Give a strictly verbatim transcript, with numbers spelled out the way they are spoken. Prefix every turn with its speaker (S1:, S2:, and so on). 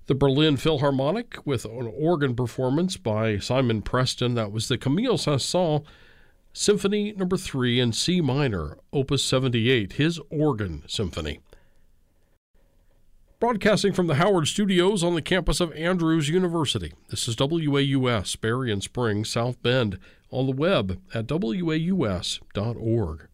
S1: The Berlin Philharmonic with an organ performance by Simon Preston. That was the Camille Saint-Saëns Symphony Number three in C minor, Opus seventy-eight, his organ symphony. Broadcasting from the Howard Studios on the campus of Andrews University. This is W A U S, Berrien Springs, South Bend, on the web at W A U S dot org.